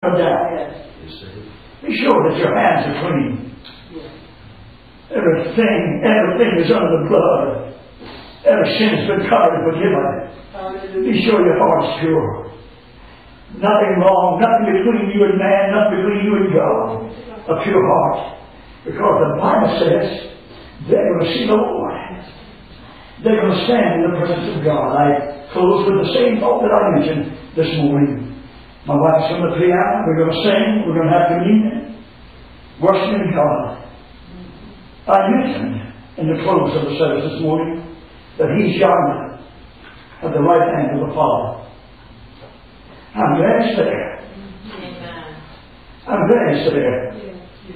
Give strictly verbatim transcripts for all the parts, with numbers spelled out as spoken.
of that. Be sure that your hands are clean. Everything, everything is under the blood. Every sin has been covered and forgiven. Be sure your heart's pure. Nothing wrong, nothing between you and man, nothing between you and God. A pure heart. Because the Bible says they're going to see the Lord. They're going to stand in the presence of God. I close with the same thought that I mentioned this morning. My wife's going to piano. We're going to sing. We're going to have communion. Worshiping God. I mentioned in the close of the service this morning that He's yonder at the right hand of the Father. I'm glad He's there. Amen. I'm glad He's there. Yes.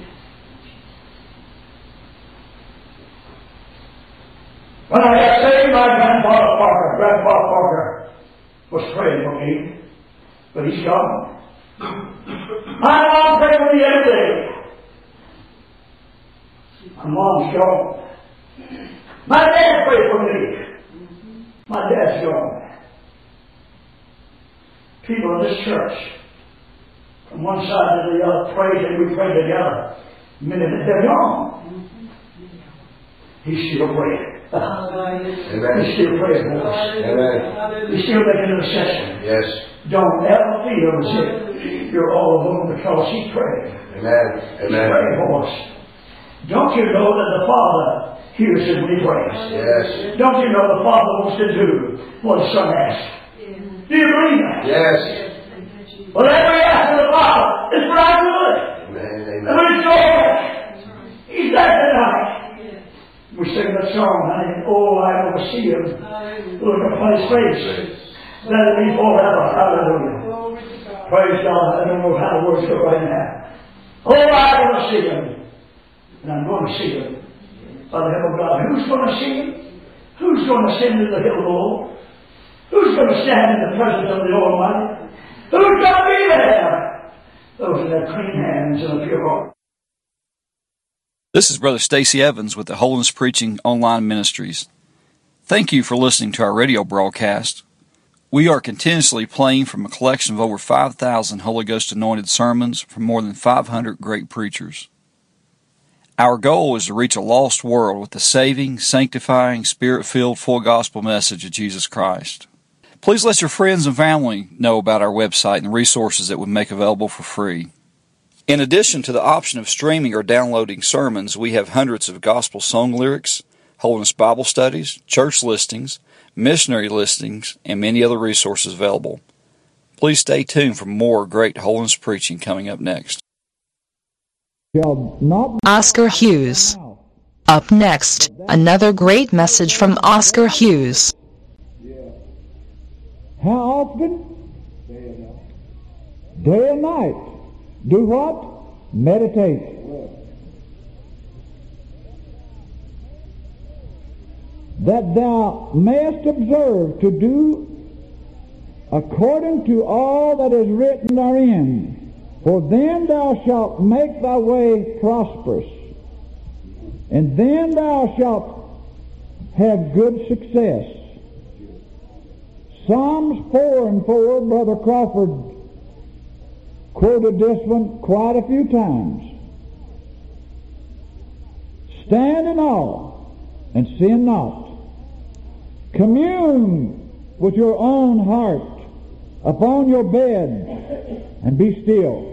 When I got saved, my grandfather Parker, Grandpa Parker, was praying for me, but he's gone. My mom prayed for me every day. My mom's gone. My dad prayed for me. My dad's gone. People of this church, from one side to the other, prayed and we prayed together. A minute they're gone. He's still praying. He's still praying for us. Amen. He's still making intercession. Yes. Don't ever feel as if you're all alone because He's praying. Amen. He's Amen. praying for us. Don't you know that the Father hears Him when He prays? Yes. Don't you know the Father wants to do what the Son asks? Do you believe that? Yes. Whatever He asks of the Father is for our good. Amen. Amen. And it's joy. He's there tonight. We sing that song, honey. Oh, I want to see Him. Look upon His face. Let it be forever. Hallelujah. Praise God. I don't know how the words go right now. Oh, I want to see Him. And I'm going to see Him. By the help of God. Who's going to see Him? Who's going to ascend to the hill of the Lord? Who's going to stand in the presence of the Almighty? Who's going to be there? Those that have clean hands and a pure heart. This is Brother Stacy Evans with the Holiness Preaching Online Ministries. Thank you for listening to our radio broadcast. We are continuously playing from a collection of over five thousand Holy Ghost anointed sermons from more than five hundred great preachers. Our goal is to reach a lost world with the saving, sanctifying, Spirit-filled, full gospel message of Jesus Christ. Please let your friends and family know about our website and the resources that we make available for free. In addition to the option of streaming or downloading sermons, we have hundreds of gospel song lyrics, Holiness Bible studies, church listings, missionary listings, and many other resources available. Please stay tuned for more great holiness preaching coming up next. Oscar Hughes. Up next, another great message from Oscar Hughes. How often? Day and night. Do what? Meditate. That thou mayest observe to do according to all that is written therein. For then thou shalt make thy way prosperous, and then thou shalt have good success. Psalms four and four, Brother Crawford quoted this one quite a few times. Stand in awe and sin not. Commune with your own heart upon your bed and be still.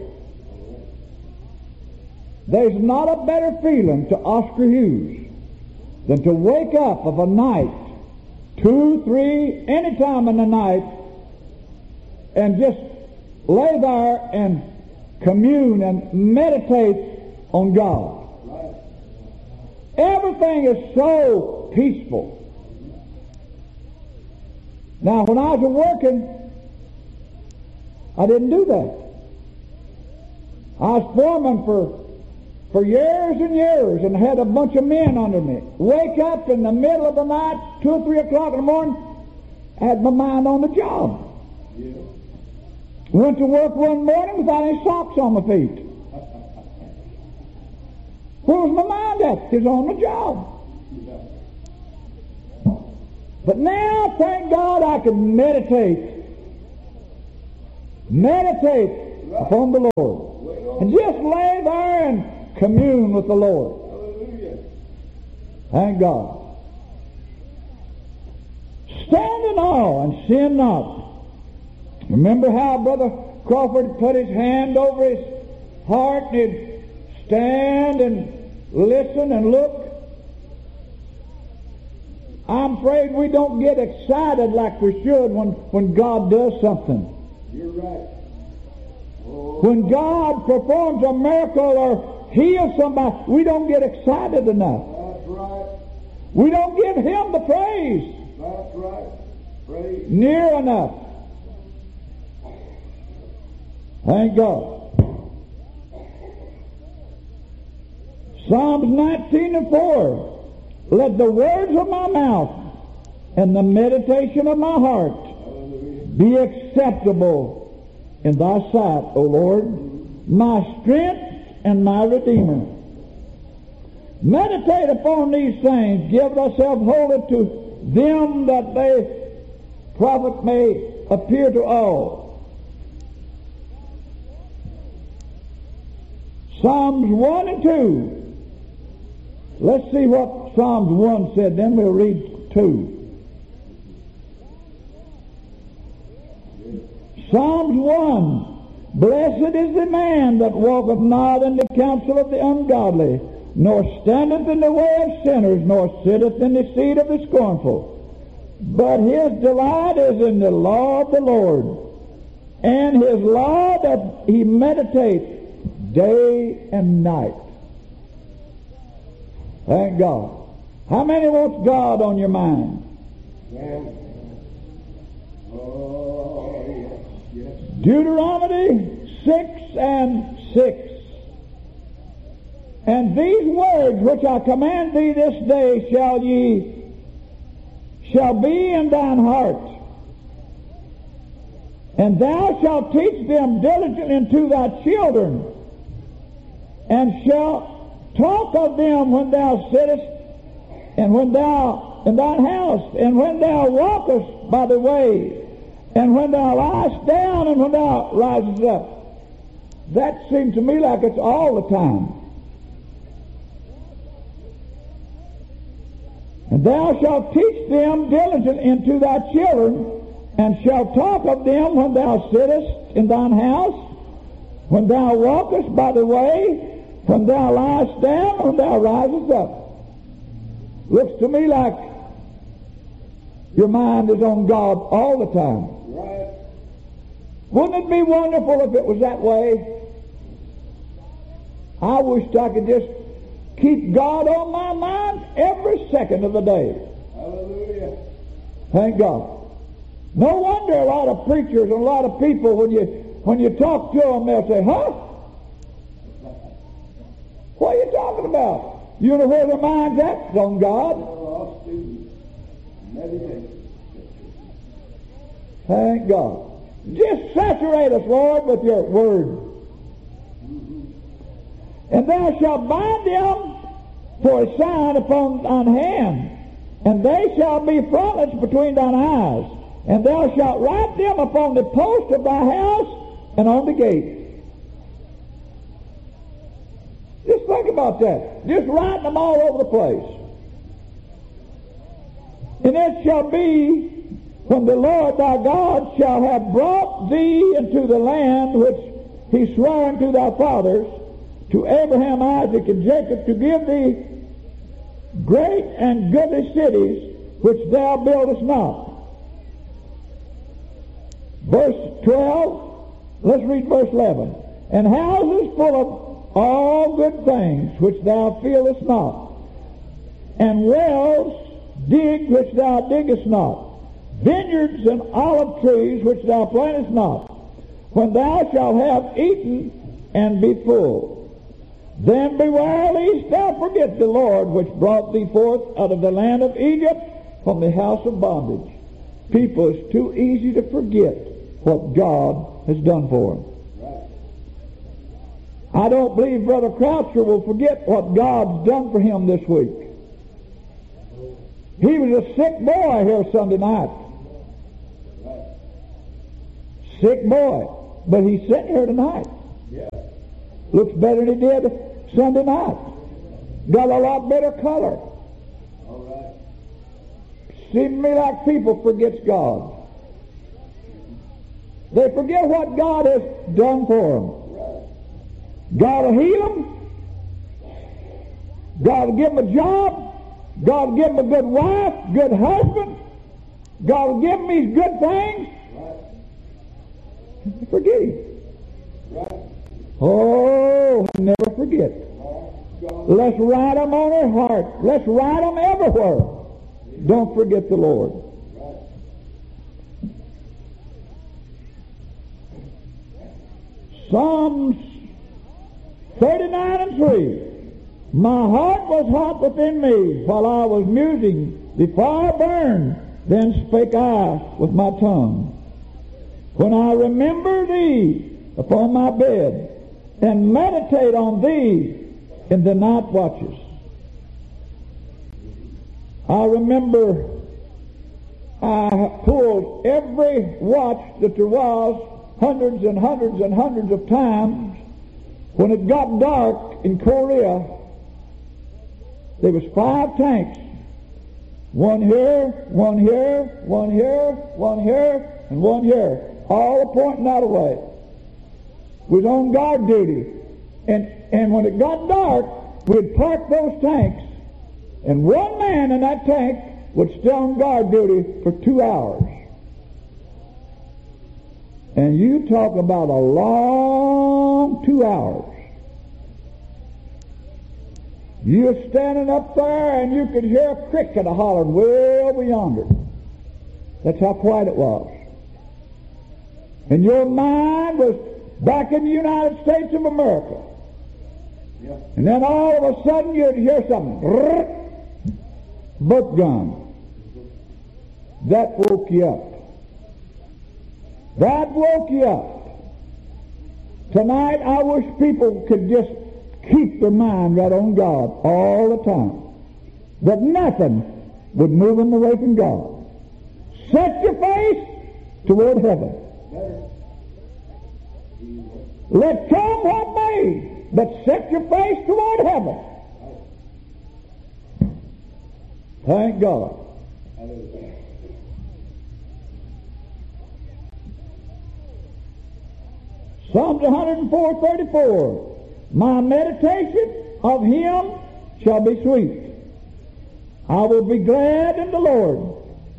There's not a better feeling to Oscar Hughes than to wake up of a night, two, three, any time in the night, and just lay there and commune and meditate on God. Everything is so peaceful. Now, when I was working, I didn't do that. I was foreman for for years and years and had a bunch of men under me. Wake up in the middle of the night, two or three o'clock in the morning, I had my mind on the job. Yeah. Went to work one morning without any socks on my feet. Where was my mind at? It was on the job. But now, thank God, I can meditate. Meditate upon the Lord. And just lay there and commune with the Lord. Thank God. Stand in awe and sin not. Remember how Brother Crawford put his hand over his heart and he'd stand and listen and look? I'm afraid we don't get excited like we should when, when God does something. You're right. Oh. When God performs a miracle or heals somebody, we don't get excited enough. That's right. We don't give Him the praise. That's right. Praise. Near enough. Thank God. Psalms nineteen and four. Let the words of my mouth and the meditation of my heart be acceptable in thy sight, O Lord, my strength and my Redeemer. Meditate upon these things. Give thyself wholly to them that they profit may appear to all. Psalms one and two. Let's see what Psalms one said, then we'll read two. Psalms one. Blessed is the man that walketh not in the counsel of the ungodly, nor standeth in the way of sinners, nor sitteth in the seat of the scornful. But his delight is in the law of the Lord, and his law that he meditates day and night. Thank God. How many wants God on your mind? Yes. Oh, yes, yes. Deuteronomy six and six. And these words which I command thee this day shall ye shall be in thine heart, and thou shalt teach them diligently unto thy children, and shalt talk of them when thou sittest, and when thou in thine house, and when thou walkest by the way, and when thou liest down, and when thou risest up. That seems to me like it's all the time. And thou shalt teach them diligently unto thy children, and shalt talk of them when thou sittest in thine house, when thou walkest by the way, when thou liest down, when thou risest up. Looks to me like your mind is on God all the time. Right. Wouldn't it be wonderful if it was that way? I wish I could just keep God on my mind every second of the day. Hallelujah. Thank God. No wonder a lot of preachers and a lot of people, when you when you talk to them, they'll say, huh? What are you talking about? You know where their mind's at? It's on God. Thank God. Just saturate us, Lord, with your word. And thou shalt bind them for a sign upon thine hand, and they shall be frontlets between thine eyes, and thou shalt write them upon the post of thy house and on the gate. Just think about that. Just writing them all over the place. And it shall be when the Lord thy God shall have brought thee into the land which he swore unto thy fathers, to Abraham, Isaac, and Jacob, to give thee great and goodly cities which thou buildest not. Verse twelve, let's read verse eleven. And houses full of all good things which thou fieldest not, and wells dig which thou diggest not, vineyards and olive trees which thou plantest not, when thou shalt have eaten and be full. Then beware lest thou forget the Lord which brought thee forth out of the land of Egypt from the house of bondage. People, it's too easy to forget what God has done for them. I don't believe Brother Croucher will forget what God's done for him this week. He was a sick boy here Sunday night. Sick boy. But he's sitting here tonight. Looks better than he did Sunday night. Got a lot better color. Seems to me like people forgets God. They forget what God has done for them. God will heal them. God will give them a job. God will give them a good wife, good husband. God will give them these good things. Forget him. Oh, never forget. Let's write them on our heart. Let's write them everywhere. Don't forget the Lord. Psalms thirty-nine and three. My heart was hot within me while I was musing. The fire burned, then spake I with my tongue. When I remember thee upon my bed and meditate on thee in the night watches. I remember I pulled every watch that there was hundreds and hundreds and hundreds of times. When it got dark in Korea, there was five tanks. One here, one here, one here, one here, and one here. All pointing that way. We was on guard duty. And, and when it got dark, we'd park those tanks. And one man in that tank would stay on guard duty for two hours. And you talk about a long two hours. You're standing up there and you could hear a cricket a hollering way over yonder. That's how quiet it was. And your mind was back in the United States of America. Yeah. And then all of a sudden you'd hear something. Book gun. That woke you up. That woke you up. Tonight I wish people could just keep their mind right on God all the time. That nothing would move them away from God. Set your face toward heaven. Let come what may, but set your face toward heaven. Thank God. Psalms one oh four, thirty-four. My meditation of him shall be sweet. I will be glad in the Lord.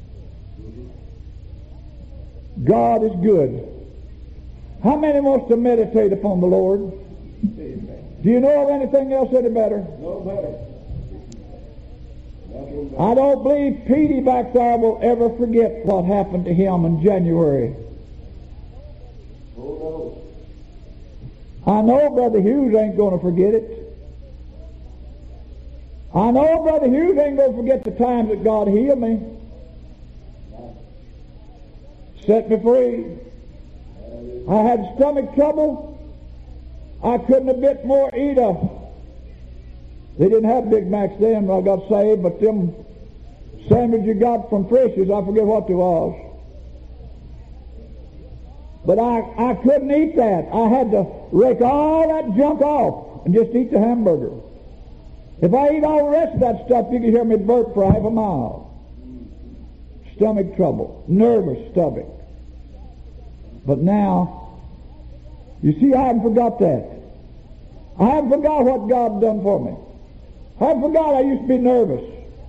God is good. How many wants to meditate upon the Lord? Do you know of anything else any better? No better. I don't believe Petey back there will ever forget what happened to him in January. Oh, no. I know Brother Hughes ain't going to forget it. I know Brother Hughes ain't going to forget the times that God healed me. Set me free. I had stomach trouble. I couldn't have bit more eat a. They didn't have Big Macs then when I got saved, but them sandwiches you got from Frisch's, I forget what they was. But I, I couldn't eat that. I had to rake all that junk off and just eat the hamburger. If I eat all the rest of that stuff, you could hear me burp for half a mile. Stomach trouble, nervous stomach. But now, you see, I haven't forgot that. I haven't forgot what God done for me. I haven't forgot I used to be nervous.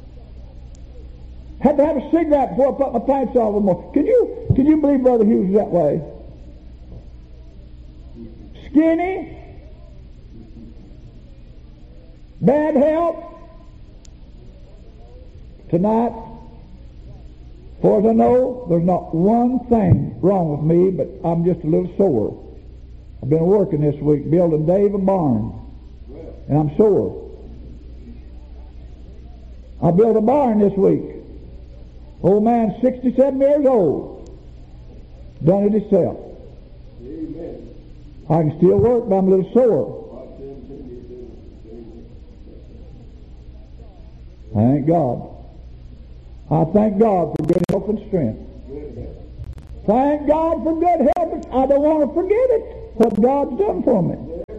Had to have a cigarette before I put my pants on in the morning. Can you, can you believe Brother Hughes is that way? Skinny, bad health. Tonight, as far as I know, there's not one thing wrong with me, but I'm just a little sore. I've been working this week, building Dave a barn, and I'm sore. I built a barn this week. Old man, sixty-seven years old, done it himself. Amen. I can still work, but I'm a little sore. Thank God. I thank God for good health and strength. Thank God for good health. I don't want to forget it, what God's done for me.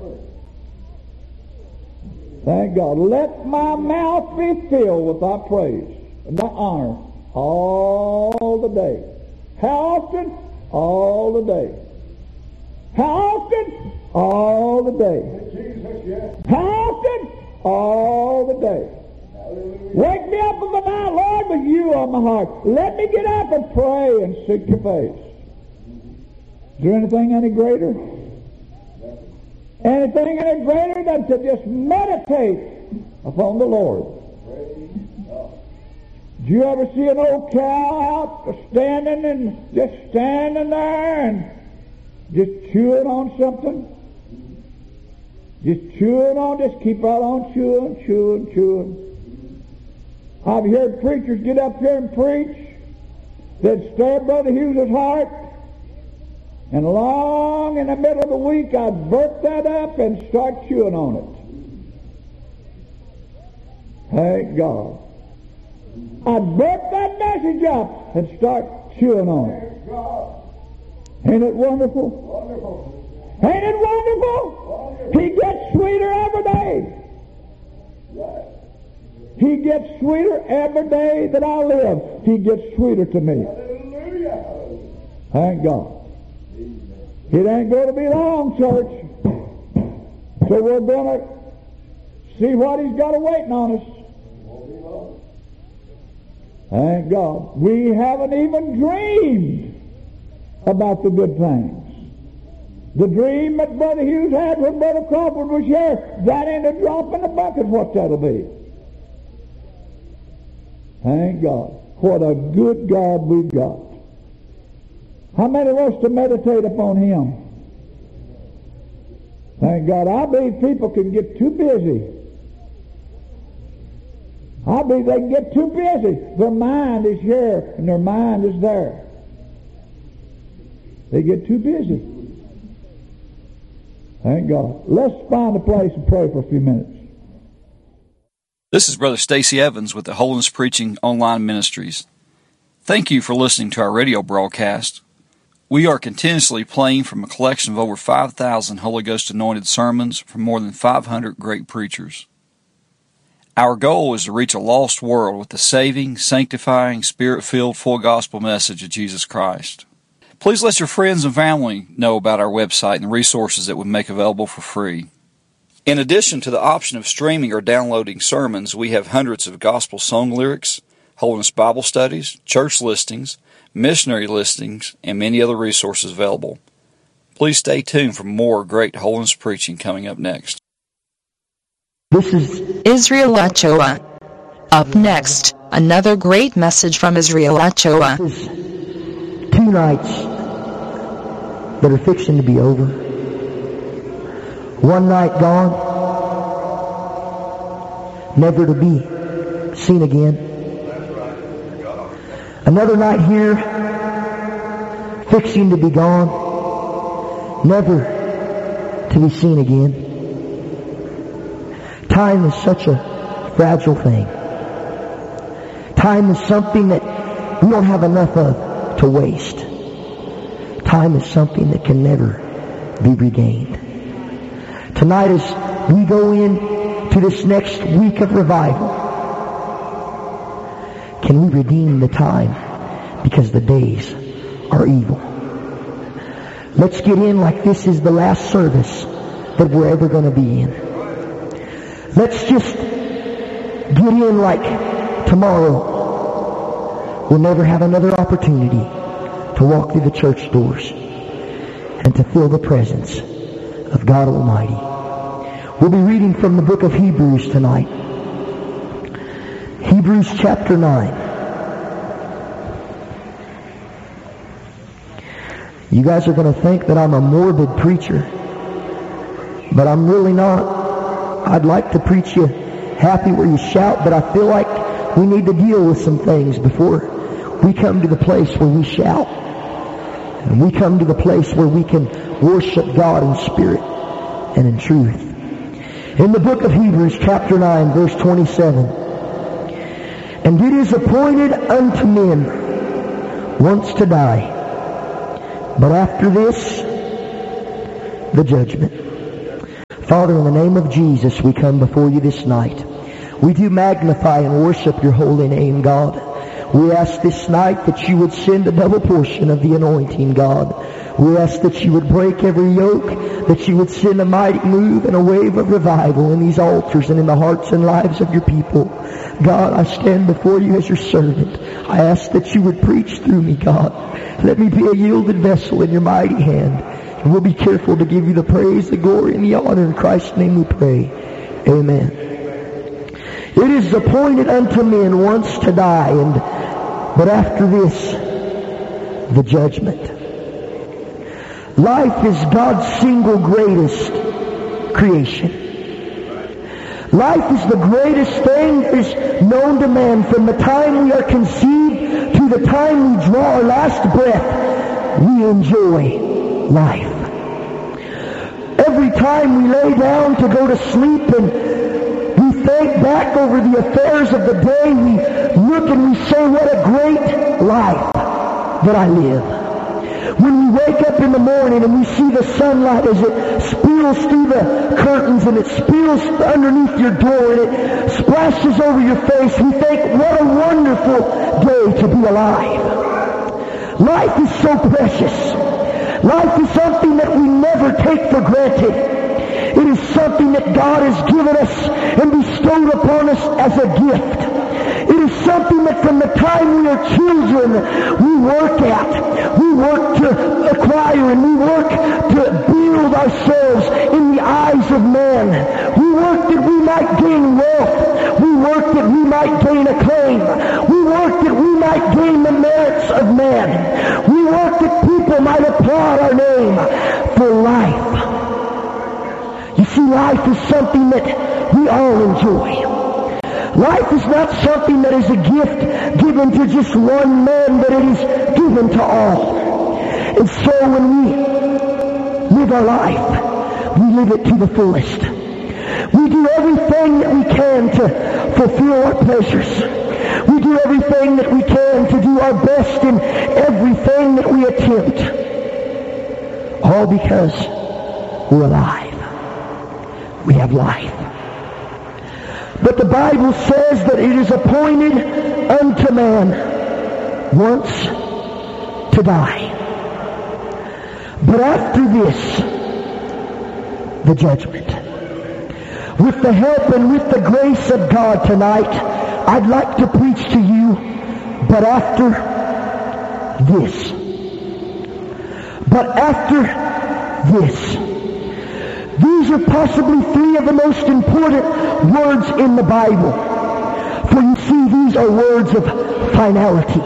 Thank God. Let my mouth be filled with thy praise and thy honor all the day. How often? All the day. How often? All the day. How often? All the day. Wake me up in the night, Lord, with you on my heart. Let me get up and pray and seek your face. Is there anything any greater? Anything any greater than to just meditate upon the Lord? Do you ever see an old cow out standing and just standing there and just chewing on something? Just chewing on, just keep right on chewing, chewing, chewing. I've heard preachers get up here and preach that stir Brother Hughes's heart, and long in the middle of the week I'd burp that up and start chewing on it. Thank God. I'd burp that message up and start chewing on it. Ain't it wonderful? Wonderful. Ain't it wonderful? Wonderful. He gets sweeter every day. Right. He gets sweeter every day that I live. He gets sweeter to me. Hallelujah. Thank God. It ain't going to be long, church. So we're going to see what He's got awaiting on us. Thank God. We haven't even dreamed about the good things. The dream that Brother Hughes had when Brother Crawford was here, that ain't a drop in the bucket what that'll be. Thank God. What a good God we've got. How many wants to meditate upon Him? Thank God. I believe people can get too busy. I believe they can get too busy. Their mind is here and their mind is there. They get too busy. Thank God. Let's find a place and pray for a few minutes. This is Brother Stacy Evans with the Holiness Preaching Online Ministries. Thank you for listening to our radio broadcast. We are continuously playing from a collection of over five thousand Holy Ghost anointed sermons from more than five hundred great preachers. Our goal is to reach a lost world with the saving, sanctifying, Spirit-filled, full gospel message of Jesus Christ. Please let your friends and family know about our website and the resources that we make available for free. In addition to the option of streaming or downloading sermons, we have hundreds of gospel song lyrics, Holiness Bible studies, church listings, missionary listings, and many other resources available. Please stay tuned for more great holiness preaching coming up next. This is Israel Ochoa. Up next, another great message from Israel Ochoa. This is two nights that are fixing to be over. One night gone, never to be seen again. Another night here, fixing to be gone, never to be seen again. Time is such a fragile thing. Time is something that we don't have enough of to waste. Time is something that can never be regained. Tonight as we go in to this next week of revival, can we redeem the time because the days are evil? Let's get in like this is the last service that we're ever going to be in. Let's just get in like tomorrow we'll never have another opportunity to walk through the church doors and to feel the presence of God Almighty. We'll be reading from the book of Hebrews tonight. Hebrews chapter nine. You guys are going to think that I'm a morbid preacher, but I'm really not. I'd like to preach you happy where you shout, but I feel like we need to deal with some things before we come to the place where we shout. And we come to the place where we can worship God in spirit and in truth. In the book of Hebrews chapter nine verse twenty-seven. And it is appointed unto men once to die, But after this, the judgment. Father, in the name of Jesus, we come before you this night. We do magnify and worship your holy name, God. We ask this night that you would send a double portion of the anointing, God. We ask that you would break every yoke, that you would send a mighty move and a wave of revival in these altars and in the hearts and lives of your people. God, I stand before you as your servant. I ask that you would preach through me, God. Let me be a yielded vessel in your mighty hand. And we'll be careful to give you the praise, the glory, and the honor. In Christ's name we pray. Amen. It is appointed unto men once to die, and but after this, the judgment. Life is God's single greatest creation. Life is the greatest thing that is known to man. From the time we are conceived to the time we draw our last breath, we enjoy life. Every time we lay down to go to sleep and we think back over the affairs of the day, we look and we say, what a great life that I live. When we wake up in the morning and we see the sunlight as it spills through the curtains and it spills underneath your door and it splashes over your face, we think, what a wonderful day to be alive. Life is so precious. Life is something that we never take for granted. It is something that God has given us and bestowed upon us as a gift. It is something that from the time we are children, we work at. We work to acquire and we work to build ourselves in the eyes of man. We work that we might gain wealth. We work that we might gain acclaim. We work that we might gain the merits of man. We work that people might applaud our name for life. You see, life is something that we all enjoy. Life is not something that is a gift given to just one man, but it is given to all. And so when we live our life, we live it to the fullest. We do everything that we can to fulfill our pleasures. We do everything that we can to do our best in everything that we attempt. All because we're alive. We have life. But the Bible says that it is appointed unto man once to die. But after this, the judgment. With the help and with the grace of God tonight, I'd like to preach to you, but after this. But after this. These are possibly three of the most important words in the Bible. For you see, these are words of finality.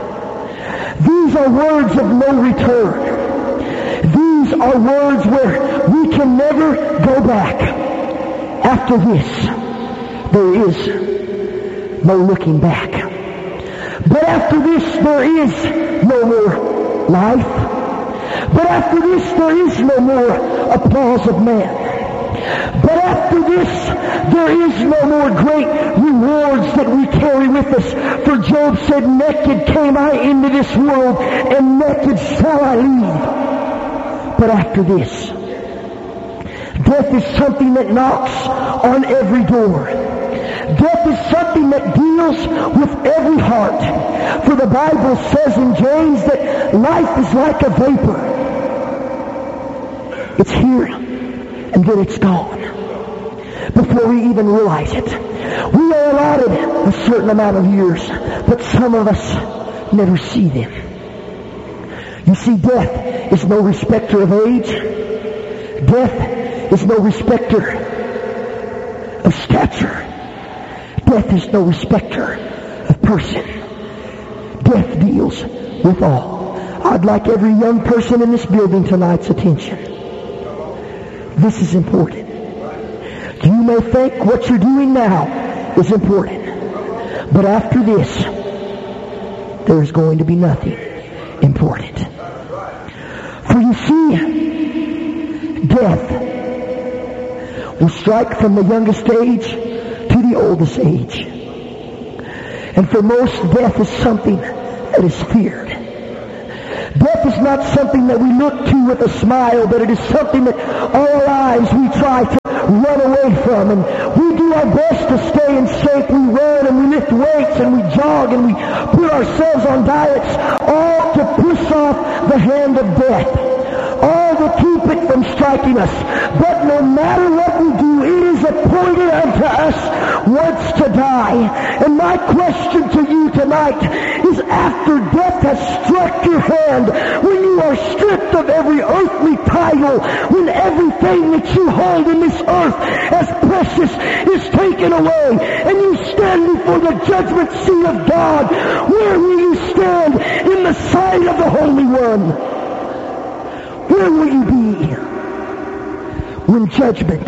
These are words of no return. These are words where we can never go back. After this, there is no looking back. But after this, there is no more life. But after this, there is no more applause of man. But after this, there is no more great rewards that we carry with us. For Job said, naked came I into this world, and naked shall I leave. But after this, death is something that knocks on every door. Death is something that deals with every heart. For the Bible says in James that life is like a vapor. It's here, and then it's gone. Before we even realize it. We are allotted a certain amount of years, but some of us never see them. You see, death is no respecter of age. Death is no respecter of stature. Death is no respecter of person. Death deals with all. I'd like every young person in this building tonight's attention. This is important. You may think what you're doing now is important. But after this, there is going to be nothing important. For you see, death will strike from the youngest age to the oldest age. And for most, death is something that is feared. Death is not something that we look to with a smile, but it is something that all our lives we try to run away from. And we do our best to stay in shape. We run and we lift weights and we jog and we put ourselves on diets, all to push off the hand of death, all to keep it from striking us. But no matter what we do, it is appointed unto us once to die. And my question to you tonight is, after death has struck your hand, when you are stripped of every earthly title, when everything that you hold in this earth as precious is taken away, and you stand before the judgment seat of God, where will you stand in the sight of the Holy One? Where will you be when judgment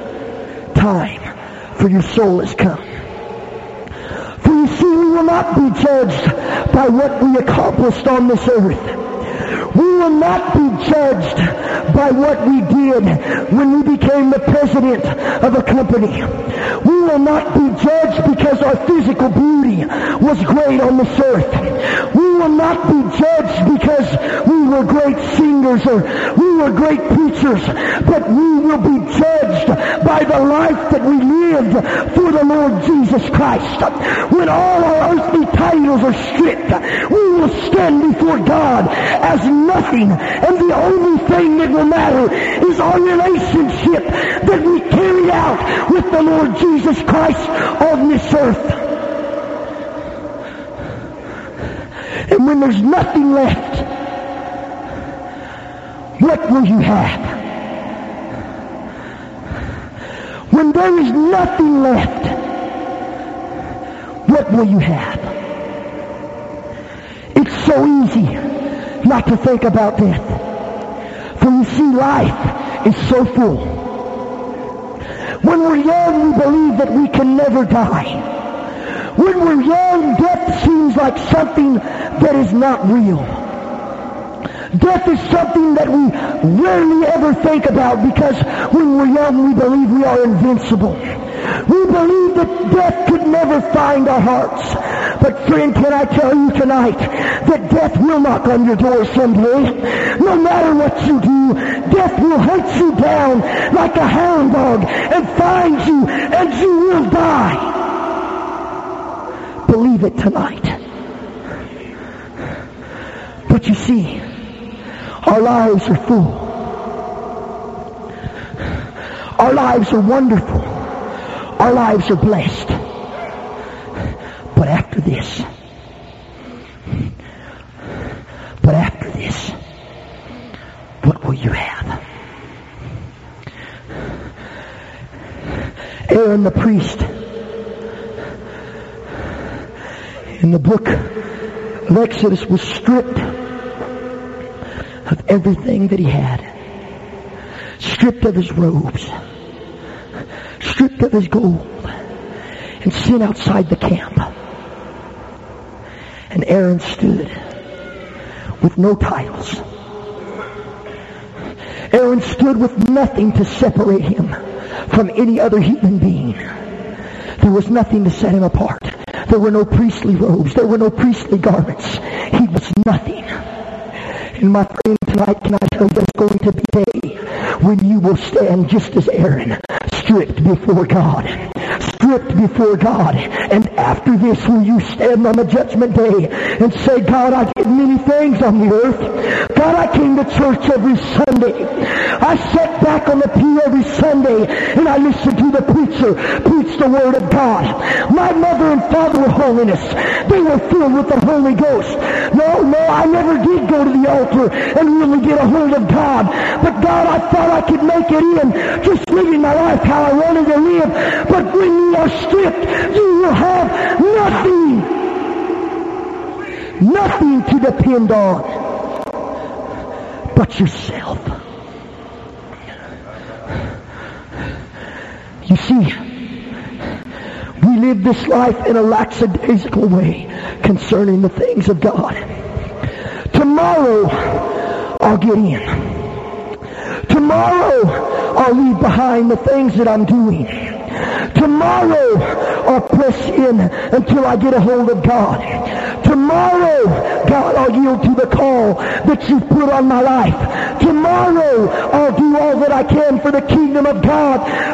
time for your soul has come? For you see, we will not be judged by what we accomplished on this earth. We will not be judged by what we did when we became the president of a company. We will not be judged because our physical beauty was great on this earth. We will not be judged because we were great singers or we were great preachers, but we will be judged by the life that we lived for the Lord Jesus Christ. When all our earthly titles are stripped, we will stand before God as nothing, and the only thing that will matter is our relationship that we carry out with the Lord Jesus Christ on this earth. And when there's nothing left, what will you have? When there is nothing left, what will you have? It's so easy not to think about death. For you see, life is so full. When we're young, we believe that we can never die. When we're young, death seems like something that is not real. Death is something that we rarely ever think about, because when we're young, we believe we are invincible. We believe that death could never find our hearts. But friend, can I tell you tonight that death will knock on your door someday. No matter what you do, death will hunt you down like a hound dog and find you, and you will die. Believe it tonight. But you see, our lives are full. Our lives are wonderful. Our lives are blessed. But after this, but after this, what will you have? Aaron the priest, in the book of Exodus, was stripped of everything that he had. Stripped of his robes, stripped of his gold, and sent outside the camp. And Aaron stood with no titles. Aaron stood with nothing to separate him from any other human being. There was nothing to set him apart. There were no priestly robes. There were no priestly garments. He was nothing. And my friend, tonight, can I tell you, there's going to be a day when you will stand just as Aaron, stripped before God. Stripped before God. And after this, will you stand on the judgment day and say, God, I did many things on the earth. God, I came to church every Sunday. I sat back on the pew every Sunday and I listened to the preacher preach the Word of God. My mother and father were holiness. They were filled with the Holy Ghost. No, no, I never did go to the altar and really get a hold of God. But God, I thought I could make it in just living my life how I wanted to live. But when you are stripped, you will have nothing. Nothing to depend on but yourself. You see, we live this life in a lackadaisical way concerning the things of God. Tomorrow, I'll get in. Tomorrow, I'll leave behind the things that I'm doing. Tomorrow, I'll press in until I get a hold of God. Tomorrow, God, I'll yield to the call that you've put on my life. Tomorrow, I'll do all that I can for the kingdom of God.